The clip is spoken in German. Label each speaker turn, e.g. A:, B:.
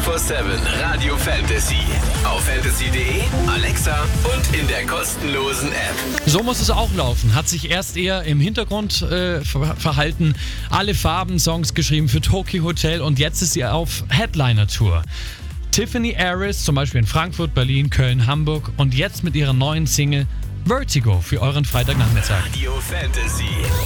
A: 24/7 Radio Fantasy. Auf fantasy.de, Alexa und in der kostenlosen App.
B: So muss es auch laufen. Hat sich erst eher im Hintergrund verhalten. Alle Farben-Songs geschrieben für Tokio Hotel und jetzt ist sie auf Headliner-Tour. Tiffany Harris, zum Beispiel in Frankfurt, Berlin, Köln, Hamburg und jetzt mit ihrer neuen Single Vertigo für euren Freitagnachmittag.
A: Radio Fantasy.